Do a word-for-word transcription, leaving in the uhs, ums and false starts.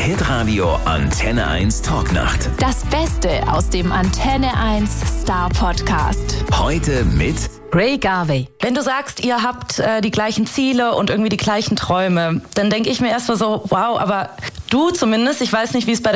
Hitradio Antenne eins Talknacht. Das Beste aus dem Antenne eins Star Podcast. Heute mit Ray Garvey. Wenn du sagst, ihr habt äh, die gleichen Ziele und irgendwie die gleichen Träume, dann denke ich mir erstmal so, wow, aber du zumindest, ich weiß nicht, wie es bei